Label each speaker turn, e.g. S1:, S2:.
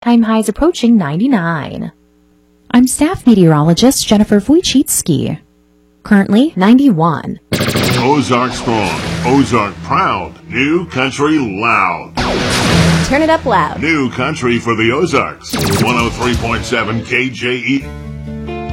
S1: all-time highs approaching 99.
S2: I'm staff meteorologist Jennifer Wojcicki. Currently 91.
S3: Ozark strong, Ozark proud, new country loud.
S1: Turn it up loud.
S3: New country for the Ozarks. 103.7 KJE.